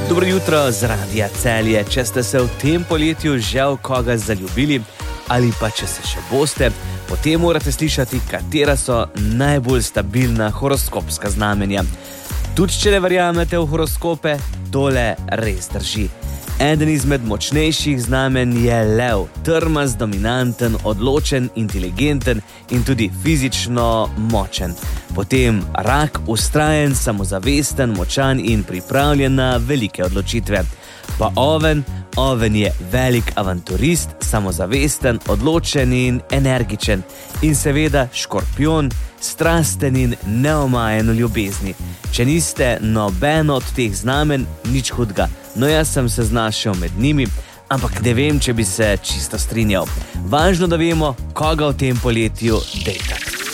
Dobro jutro z Radia Celje. Če ste se v tem poletju že v koga zaljubili ali pa če se še boste, potem morate slišati, katera so najbolj stabilna horoskopska znamenja. Tudi če ne verjamete v horoskope, tole res drži. Eden izmed močnejših znamen je lev, trmast, dominanten, odločen, inteligenten in tudi fizično močen. Potem rak, vztrajen, samozavesten, močan in pripravljen na velike odločitve. Pa oven je velik avanturist, samozavesten, odločen in energičen. In seveda škorpijon, strasten in neomajen v ljubezni. Če niste nobeno od teh znamen, nič hudega. No, jaz sem se znašel med njimi, ampak ne vem, če bi se čisto strinjal. Važno, da vemo, koga v tem poletju dejtati.